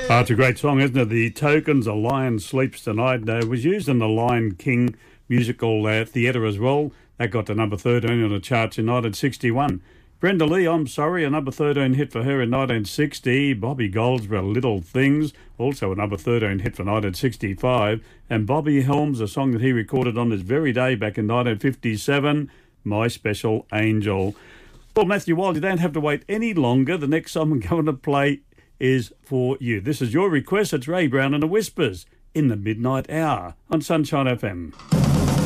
It's a great song, isn't it? The Tokens, A Lion Sleeps Tonight, was used in the Lion King musical theatre as well. That got to number 13 on the charts in 1961. Brenda Lee, I'm Sorry, a number 13 hit for her in 1960. Bobby Goldsboro, Little Things, also a number 13 hit for 1965. And Bobby Helms, a song that he recorded on this very day back in 1957, My Special Angel. Well, Matthew Wild, you don't have to wait any longer. The next song I'm going to play is for you. This is your request. It's Ray Brown and the Whispers in the Midnight Hour on Sunshine FM.